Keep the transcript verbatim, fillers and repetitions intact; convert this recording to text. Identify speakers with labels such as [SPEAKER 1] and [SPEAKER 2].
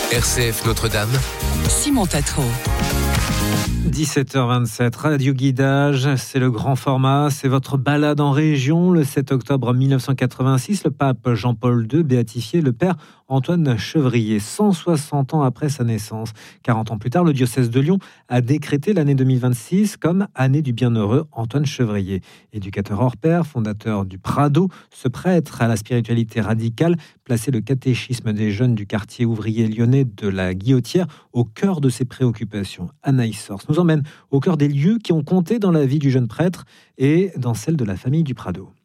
[SPEAKER 1] R C F Notre-Dame,
[SPEAKER 2] Simon Tatro.
[SPEAKER 3] dix-sept heures vingt-sept, Radio Guidage, c'est le grand format, c'est votre balade en région. Le sept octobre mille neuf cent quatre-vingt-six, le pape Jean-Paul deux béatifiait le père Antoine Chevrier, cent soixante ans après sa naissance. quarante ans plus tard, le diocèse de Lyon a décrété l'année deux mille vingt-six comme année du bienheureux Antoine Chevrier. Éducateur hors pair, fondateur du Prado, ce prêtre à la spiritualité radicale plaçait le catéchisme des jeunes du quartier ouvrier lyonnais de la Guillotière au cœur de ses préoccupations. Anaïs Sors nous emmène au cœur des lieux qui ont compté dans la vie du jeune prêtre et dans celle de la famille du Prado.